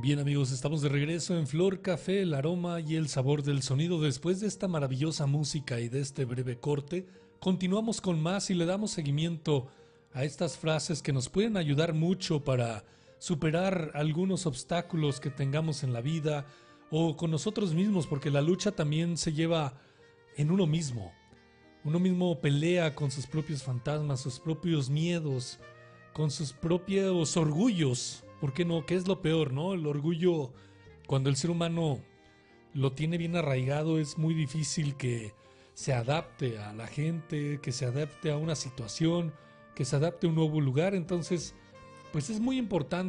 Bien amigos, estamos de regreso en Flor Café, el aroma y el sabor del sonido. Después de esta maravillosa música y de este breve corte, continuamos con más y le damos seguimiento a estas frases que nos pueden ayudar mucho para superar algunos obstáculos que tengamos en la vida o con nosotros mismos, porque la lucha también se lleva en uno mismo. Uno mismo pelea con sus propios fantasmas, sus propios miedos, con sus propios orgullos. ¿Por qué no? ¿Qué es lo peor, no? El orgullo, cuando el ser humano lo tiene bien arraigado, es muy difícil que se adapte a la gente, que se adapte a una situación, que se adapte a un nuevo lugar. Entonces, pues es muy importante